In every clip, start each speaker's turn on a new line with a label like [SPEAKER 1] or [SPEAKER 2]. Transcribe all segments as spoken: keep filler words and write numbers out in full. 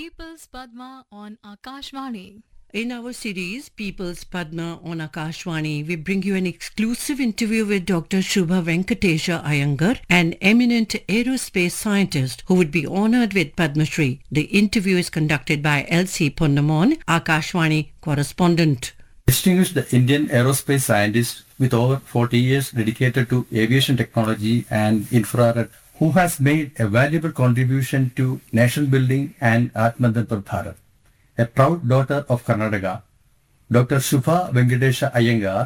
[SPEAKER 1] People's Padma on Akashvani.
[SPEAKER 2] In our series, People's Padma on Akashvani, we bring you an exclusive interview with Doctor Shubha Venkatesha Iyengar, an eminent aerospace scientist who would be honored with Padma Shri. The interview is conducted by L C Ponnamon, Akashvani correspondent.
[SPEAKER 3] Distinguished Indian aerospace scientist with over forty years dedicated to aviation technology and infrared, who has made a valuable contribution to nation building and Atmanirbhar Bharat. A proud daughter of Karnataka, Doctor Shubha Venkatesha Iyengar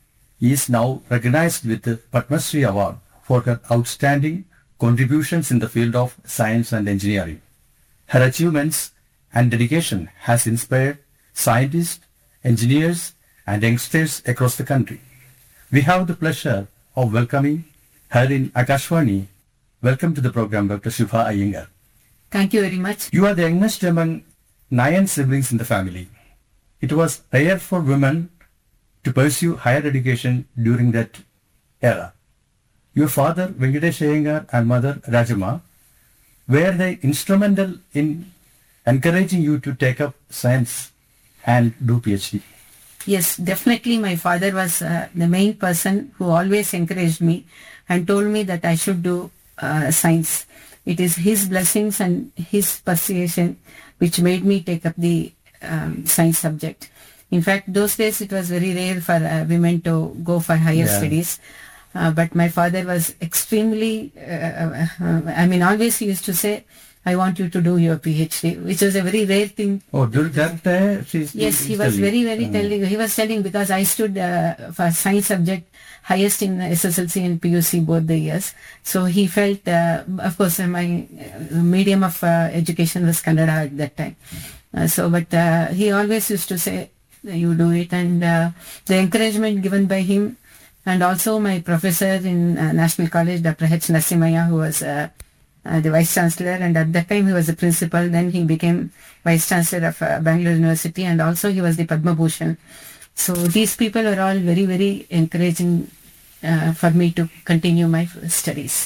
[SPEAKER 3] is now recognized with the Padma Shri Award for her outstanding contributions in the field of science and engineering. Her achievements and dedication has inspired scientists, engineers and youngsters across the country. We have the pleasure of welcoming her in Akashvani. Welcome to the program, Doctor Shubha Iyengar.
[SPEAKER 4] Thank you very much.
[SPEAKER 3] You are the youngest among nine siblings in the family. It was rare for women to pursue higher education during that era. Your father, Venkatesh Iyengar, and mother, Rajama, were they instrumental in encouraging you to take up science and do PhD?
[SPEAKER 4] Yes, definitely my father was uh, the main person who always encouraged me and told me that I should do uh, science. It is his blessings and his persuasion which made me take up the um, science subject. In fact, those days it was very rare for uh, women to go for higher yeah. studies. Uh, but my father was extremely, uh, uh, I mean, always he used to say, I want you to do your PhD, which was a very rare thing.
[SPEAKER 3] Oh, during that uh, she's
[SPEAKER 4] Yes, he was very, very uh, telling. He was telling because I stood uh, for science subject highest in S S L C and P U C both the years. So he felt, uh, of course, uh, my uh, medium of uh, education was Kannada at that time. Uh, so, but uh, he always used to say, you do it. And uh, the encouragement given by him and also my professor in uh, National College, Doctor H. Narasimhaiah, who was uh, Uh, the Vice Chancellor, and at that time he was the principal. Then he became Vice Chancellor of uh, Bangalore University, and also he was the Padma Bhushan. So these people are all very, very encouraging uh, for me to continue my studies.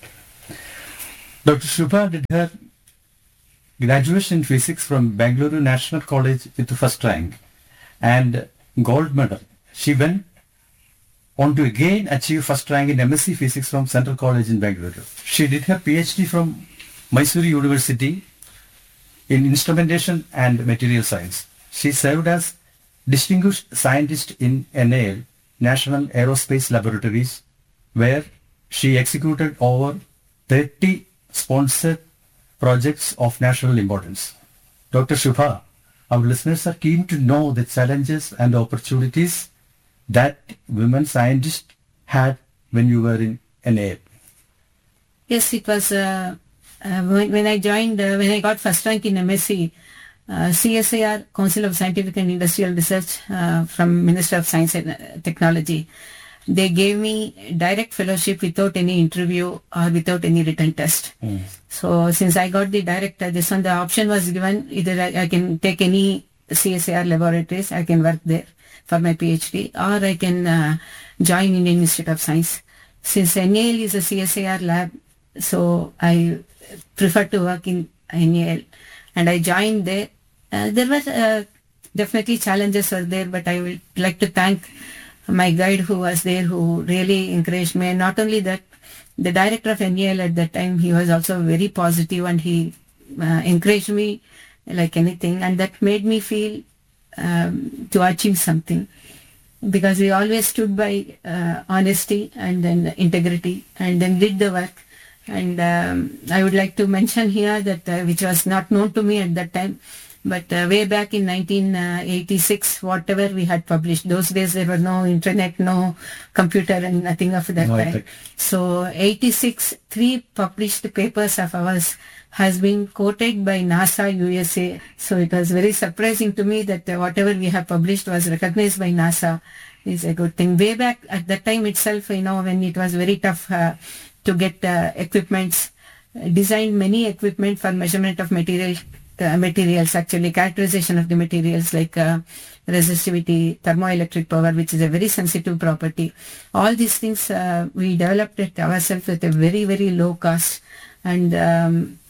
[SPEAKER 3] Doctor Shubha did her graduation in physics from Bangalore National College with the first rank and gold medal. She went on to again achieve first rank in M S c Physics from Central College in Bangalore. She did her PhD from Mysore University in Instrumentation and Material Science. She served as Distinguished Scientist in N A L, National Aerospace Laboratories, where she executed over thirty sponsored projects of national importance. Doctor Shubha, our listeners are keen to know the challenges and opportunities that women scientists had when you were in N A L.
[SPEAKER 4] Yes, it was uh, uh, when, when I joined, uh, when I got first rank in M S c, uh, C S I R, Council of Scientific and Industrial Research uh, from Minister of Science and Technology, they gave me direct fellowship without any interview or without any written test. Mm. So since I got the direct, uh, this one, the option was given, either I, I can take any C S I R laboratories, I can work there for my PhD, or I can uh, join Indian Institute of Science. Since N A L is a C S I R lab, so I prefer to work in N A L, and I joined there. Uh, there were uh, definitely challenges were there, but I would like to thank my guide who was there, who really encouraged me. And not only that, the director of N A L at that time, he was also very positive, and he uh, encouraged me like anything, and that made me feel Um, to achieve something, because we always stood by uh, honesty and then integrity and then did the work. And um, I would like to mention here that uh, which was not known to me at that time, but uh, way back in nineteen eighty-six, whatever we had published, those days there were no internet, no computer and nothing of that
[SPEAKER 3] no,
[SPEAKER 4] kind. So eighty-six, three published papers of ours has been quoted by NASA U S A. So it was very surprising to me that uh, whatever we have published was recognized by NASA. Is a good thing. Way back at that time itself, you know, when it was very tough uh, to get uh, equipments, uh, designed many equipment for measurement of material, uh, materials actually, characterization of the materials like uh, resistivity, thermoelectric power, which is a very sensitive property. All these things uh, we developed it ourselves with a very, very low cost. And um,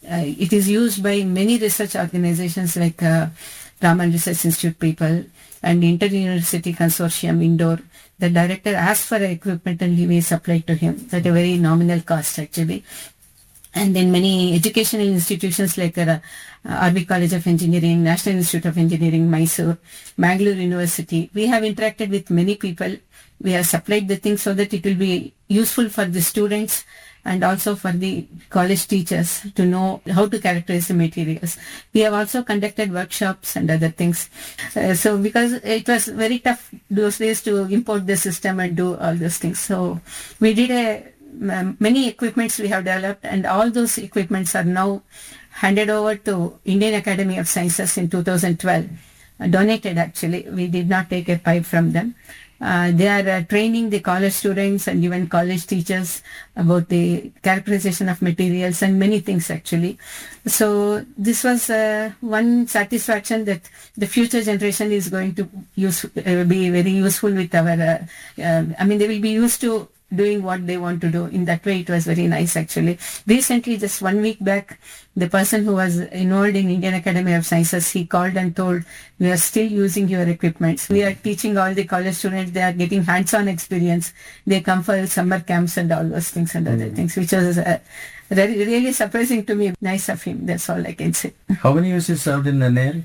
[SPEAKER 4] uh, it is used by many research organizations like uh, Raman Research Institute people and Inter-University Consortium Indore. The director asked for equipment and we supplied to him at a very nominal cost actually. And then many educational institutions like uh, R V College of Engineering, National Institute of Engineering, Mysore, Mangalore University. We have interacted with many people. We have supplied the things so that it will be useful for the students and also for the college teachers to know how to characterize the materials. We have also conducted workshops and other things. Uh, so because it was very tough those days to import the system and do all those things. So we did a um, many equipments we have developed, and all those equipments are now handed over to Indian Academy of Sciences in two thousand twelve. Uh, donated actually. We did not take a pipe from them. Uh, they are uh, training the college students and even college teachers about the characterization of materials and many things actually. So this was uh, one satisfaction that the future generation is going to use, uh, be very useful with our, uh, uh, I mean they will be used to doing what they want to do. In that way it was very nice actually. Recently, just one week back, the person who was involved in Indian Academy of Sciences, he called and told, we are still using your equipment. We are teaching all the college students, they are getting hands-on experience. They come for summer camps and all those things and other mm. things, which was uh, really, really surprising to me. Nice of him, that's all I can say.
[SPEAKER 3] How many years you served in the Navy?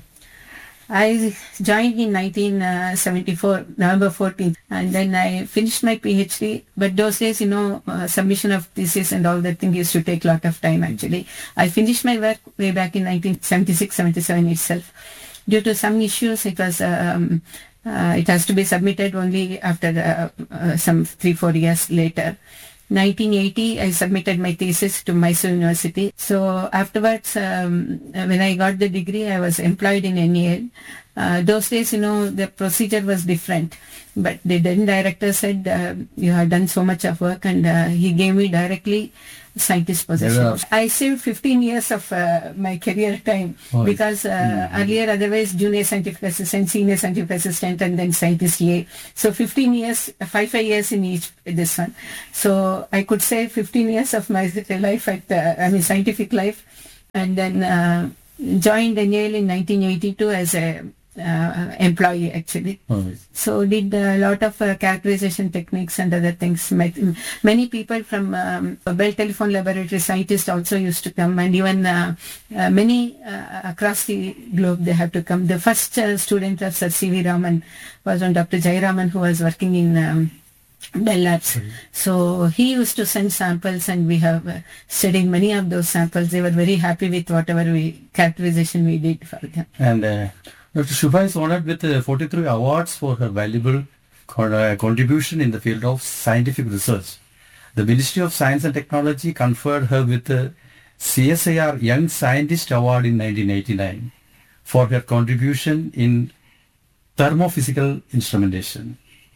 [SPEAKER 4] I joined in nineteen seventy-four, November fourteenth, and then I finished my PhD. But those days, you know, uh, submission of thesis and all that thing used to take a lot of time actually. I finished my work way back in nineteen seventy-six seventy-seven itself. Due to some issues, it was um, uh, it has to be submitted only after uh, uh, some three, four years later. nineteen eighty, I submitted my thesis to Mysore University. So afterwards, um, when I got the degree, I was employed in N E L. Uh, those days, you know, the procedure was different. But the then director said, uh, you have done so much of work, and uh, he gave me directly scientist position. Yeah. I saved fifteen years of uh, my career time oh, because uh, mm-hmm. earlier otherwise junior scientific assistant, senior scientific assistant, and then scientist A. So fifteen years, five, five years in each this one. So I could say fifteen years of my life at, uh, I mean scientific life, and then uh, joined N E L in nineteen eighty-two as a Uh, employee actually. Oh, yes. So did a lot of uh, characterization techniques and other things. Many people from um, Bell Telephone Laboratory scientists also used to come, and even uh, uh, many uh, across the globe they have to come. The first uh, student of Sir C V Raman was on Doctor Jayaraman, who was working in um, Bell Labs. Mm-hmm. So he used to send samples, and we have uh, studied many of those samples. They were very happy with whatever we characterization we did for them.
[SPEAKER 3] And uh, Doctor Shubha is honored with uh, forty-three awards for her valuable con- uh, contribution in the field of scientific research. The Ministry of Science and Technology conferred her with the C S I R Young Scientist Award in nineteen eighty-nine for her contribution in thermophysical instrumentation.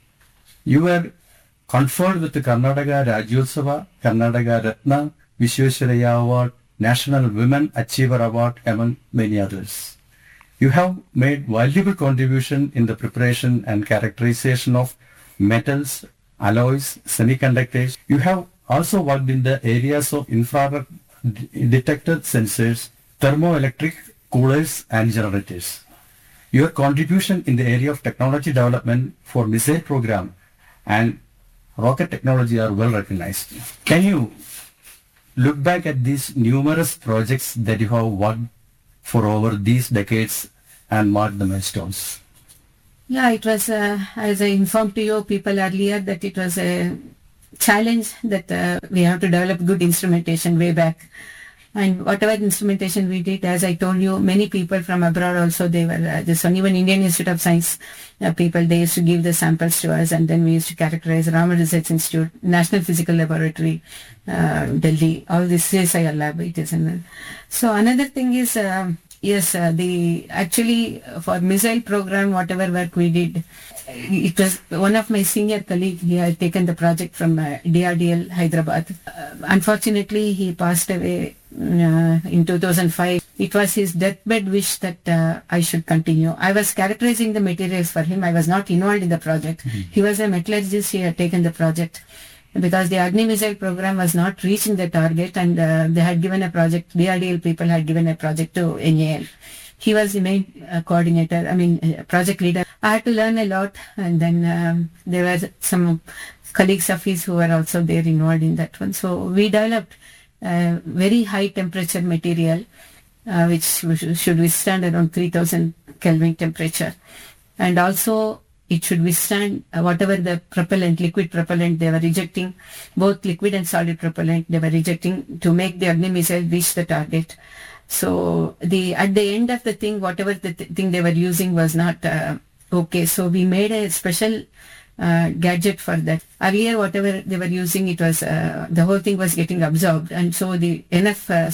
[SPEAKER 3] You were conferred with the Karnataka Rajyotsava, Karnataka Ratna, Vishwesvaraya Award, National Women Achiever Award, among many others. You have made valuable contribution in the preparation and characterization of metals, alloys, semiconductors. You have also worked in the areas of infrared d- detector sensors, thermoelectric coolers, and generators. Your contribution in the area of technology development for missile program and rocket technology are well recognized. Can you look back at these numerous projects that you have worked for over these decades and mark the milestones?
[SPEAKER 4] Yeah, it was, uh, as I informed to you people earlier, that it was a challenge that uh, we have to develop good instrumentation way back. And whatever instrumentation we did, as I told you, many people from abroad also, they were, uh, this one, even Indian Institute of Science uh, people, they used to give the samples to us, and then we used to characterize Raman Research Institute, National Physical Laboratory, uh, Delhi, all this C S I R lab it is. In so another thing is, um, yes, uh, the actually for missile program, whatever work we did, it was one of my senior colleagues. He had taken the project from uh, D R D L Hyderabad. Uh, unfortunately, he passed away uh, in two thousand five. It was his deathbed wish that uh, I should continue. I was characterizing the materials for him. I was not involved in the project. Mm-hmm. He was a metallurgist. He had taken the project. because the Agni missile program was not reaching the target, and uh, they had given a project, D R D L people had given a project to N A L. He was the main uh, coordinator, I mean uh, project leader. I had to learn a lot, and then um, there were some colleagues of his who were also there involved in that one. So we developed uh, very high temperature material uh, which should withstand around three thousand Kelvin temperature, and also it should withstand uh, whatever the propellant, liquid propellant they were rejecting, both liquid and solid propellant they were rejecting to make the Agni missile reach the target. So the at the end of the thing, whatever the th- thing they were using was not uh, okay. So we made a special uh, gadget for that. Earlier, whatever they were using, it was uh, the whole thing was getting absorbed, and so the enough uh,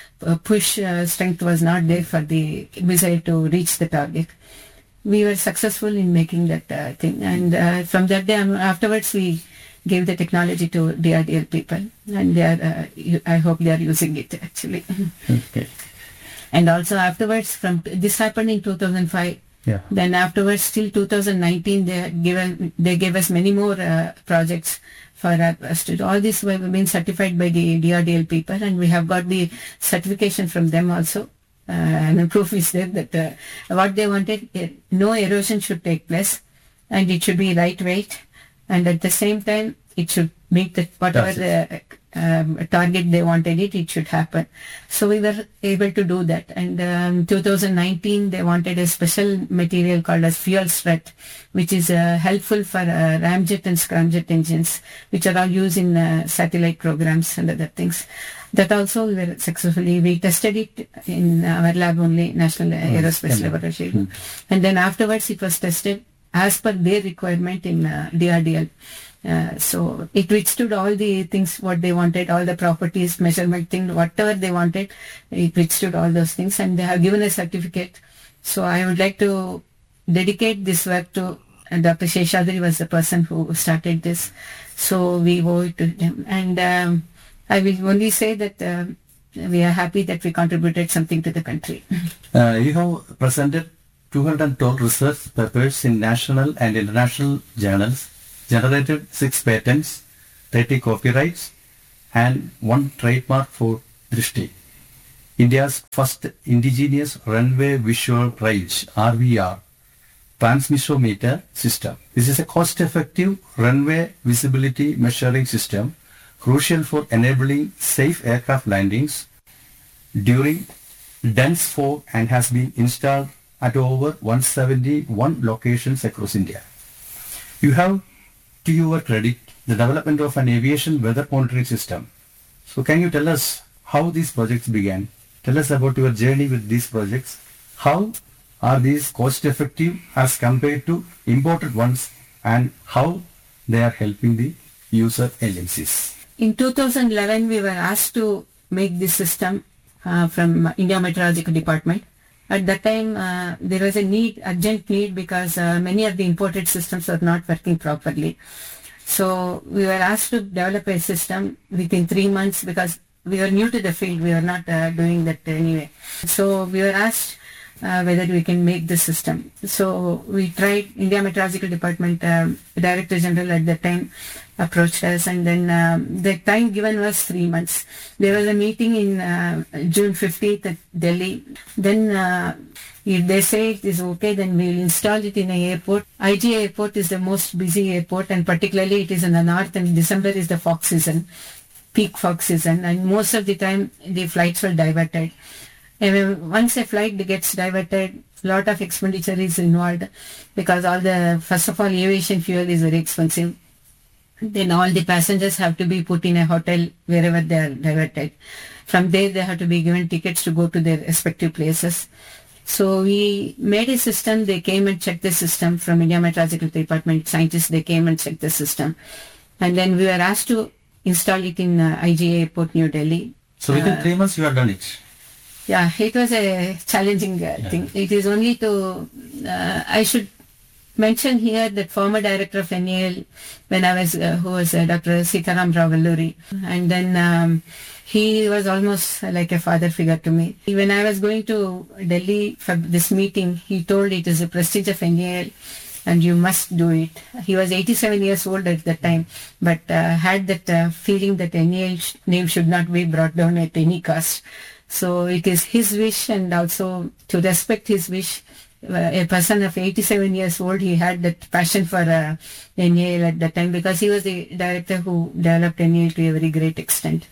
[SPEAKER 4] push uh, strength was not there for the missile to reach the target. We were successful in making that uh, thing, and uh, from that day um, afterwards we gave the technology to D R D L people, and they are, uh, I hope they are using it actually.
[SPEAKER 3] Okay.
[SPEAKER 4] And also afterwards, from this happened in two thousand five.
[SPEAKER 3] Yeah.
[SPEAKER 4] Then afterwards, till two thousand nineteen, they had given they gave us many more uh, projects for us to do. All this were been certified by the D R D L people, and we have got the certification from them also. Uh, and the proof is there that uh, what they wanted, uh, no erosion should take place, and it should be lightweight, and at the same time it should meet the whatever the um, target they wanted it, it should happen. So we were able to do that. And um, two thousand nineteen they wanted a special material called as fuel strut, which is uh, helpful for uh, ramjet and scramjet engines, which are all used in uh, satellite programs and other things. That also we were successfully, we tested it in our lab only, National Aerospace
[SPEAKER 3] yeah.
[SPEAKER 4] Laboratory.
[SPEAKER 3] Hmm.
[SPEAKER 4] And then afterwards it was tested as per their requirement in uh, D R D L. Uh, so it withstood all the things what they wanted, all the properties, measurement thing, whatever they wanted, it withstood all those things, and they have given a certificate. So I would like to dedicate this work to uh, Doctor Seshadri was the person who started this. So we owe it to him. And um, I will only say that uh, we are happy that we contributed something to the country.
[SPEAKER 3] Uh, you have presented two hundred twelve research papers in national and international journals, generated six patents, thirty copyrights, and one trademark for Drishti, India's first indigenous runway visual range (R V R) transmissometer system. This is a cost-effective runway visibility measuring system, crucial for enabling safe aircraft landings during dense fog, and has been installed at over one hundred seventy-one locations across India. You have, to your credit, the development of an aviation weather monitoring system. So can you tell us how these projects began? Tell us about your journey with these projects. How are these cost effective as compared to imported ones, and how they are helping the user agencies?
[SPEAKER 4] In two thousand eleven, we were asked to make this system uh, from India Meteorological Department. At that time, uh, there was a need, urgent need, because uh, many of the imported systems were not working properly. So we were asked to develop a system within three months because we were new to the field. We were not uh, doing that anyway. So we were asked uh, whether we can make the system. So we tried. India Meteorological Department um, Director General at that time approached us, and then um, the time given was three months. There was a meeting in uh, June fifteenth at Delhi. Then uh, if they say it is okay, then we will install it in an airport. I G A airport is the most busy airport, and particularly it is in the north, and December is the fog season, peak fog season, and most of the time the flights were diverted. And once a flight gets diverted, a lot of expenditure is involved, because all the, first of all, aviation fuel is very expensive. Then all the passengers have to be put in a hotel wherever they are diverted. From there, they have to be given tickets to go to their respective places. So we made a system. They came and checked the system from India Meteorological Department. Scientists, they came and checked the system. And then we were asked to install it in uh, I G A Airport, New Delhi.
[SPEAKER 3] So within
[SPEAKER 4] Uh,
[SPEAKER 3] three months you have done it.
[SPEAKER 4] Yeah, it was a challenging uh,
[SPEAKER 3] Yeah.
[SPEAKER 4] thing. It is only to, uh, I should mention here that former director of N A L, when I was, uh, who was uh, Doctor Sitaram Rao Valluri, and then um, he was almost like a father figure to me. When I was going to Delhi for this meeting, he told it is a prestige of N A L and you must do it. He was eighty-seven years old at the time, but uh, had that uh, feeling that N A L sh- name should not be brought down at any cost. So it is his wish, and also to respect his wish. Uh, a person of eighty-seven years old, he had that passion for uh, N A L at that time, because he was the director who developed N A L to a very great extent.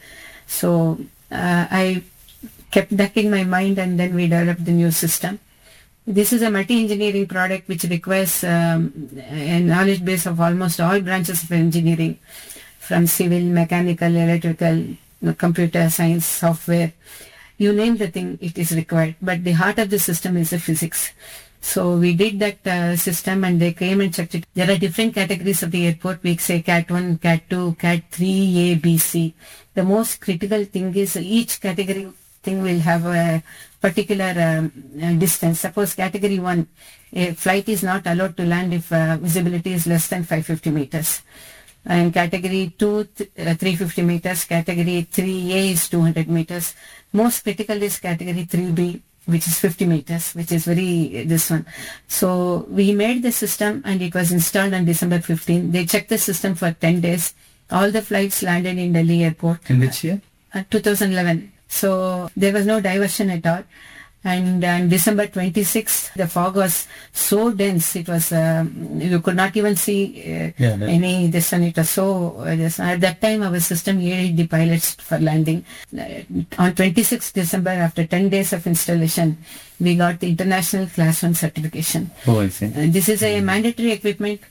[SPEAKER 4] So uh, I kept that in my mind, and then we developed the new system. This is a multi-engineering product which requires um, a knowledge base of almost all branches of engineering, from civil, mechanical, electrical, computer science, software. You name the thing, it is required. But the heart of the system is the physics. So we did that uh, system, and they came and checked it. There are different categories of the airport. We say Cat one, Cat two, Cat three, A, B, C. The most critical thing is each category thing will have a particular um, uh, distance. Suppose category one, a flight is not allowed to land if uh, visibility is less than five hundred fifty meters. And category two, th- uh, three hundred fifty meters. Category three A is two hundred meters. Most critical is category three B, which is fifty meters, which is very, uh, this one. So we made the system, and it was installed on December fifteenth. They checked the system for ten days. All the flights landed in Delhi airport.
[SPEAKER 3] In which year?
[SPEAKER 4] Uh, two thousand eleven. So there was no diversion at all. And on December twenty-sixth, the fog was so dense, it was, um, you could not even see uh,
[SPEAKER 3] Yeah, that-
[SPEAKER 4] any, this one, it was so, uh, this, at that time our system yielded the pilots for landing. Uh, on twenty-sixth December, after ten days of installation, we got the international class one certification.
[SPEAKER 3] Oh, I see.
[SPEAKER 4] Uh, this is a mandatory equipment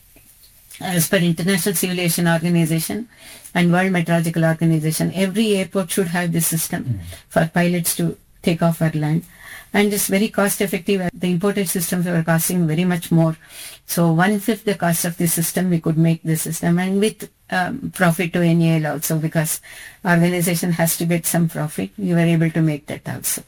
[SPEAKER 4] as per International Civil Aviation Organization and World Meteorological Organization. Every airport should have this system
[SPEAKER 3] Mm.
[SPEAKER 4] for pilots to take off or land. And it's very cost effective. The imported systems were costing very much more. So one-fifth the cost of the system, we could make the system, and with um, profit to N A L also, because organization has to get some profit. We were able to make that also.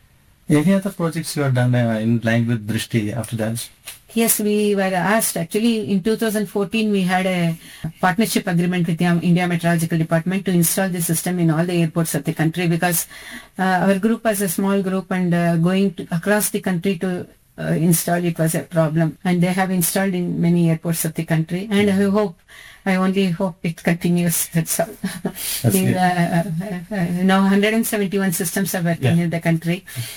[SPEAKER 3] Any other projects you have done uh, in line with Drishti after that?
[SPEAKER 4] Yes, we were asked. Actually, in two thousand fourteen, we had a partnership agreement with the India Meteorological Department to install the system in all the airports of the country, because uh, our group was a small group, and uh, going to, across the country to uh, install it was a problem. And they have installed in many airports of the country, and I hope, I only hope it continues. That's all.
[SPEAKER 3] That's
[SPEAKER 4] The,
[SPEAKER 3] good.
[SPEAKER 4] uh, uh, uh, now one hundred seventy-one systems are working
[SPEAKER 3] Yeah.
[SPEAKER 4] in the country.